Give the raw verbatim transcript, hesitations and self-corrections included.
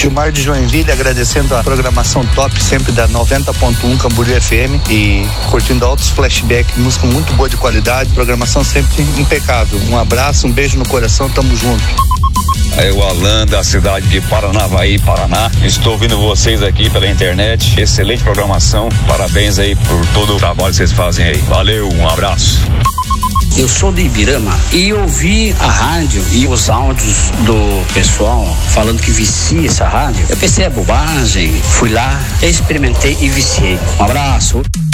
Gilmar de Joinville, agradecendo a programação top sempre da noventa ponto um Camboriú F M e curtindo altos flashbacks, música muito boa de qualidade, programação sempre impecável. Um abraço, um beijo no coração, tamo junto. É o Alan da cidade de Paranavaí, Paraná. Estou ouvindo vocês aqui pela internet. Excelente programação. Parabéns aí por todo o trabalho que vocês fazem aí. Valeu, um abraço. Eu sou de Ibirama e ouvi a rádio e os áudios do pessoal falando que vicia essa rádio. Eu pensei, é bobagem. Fui lá, experimentei e viciei. Um abraço.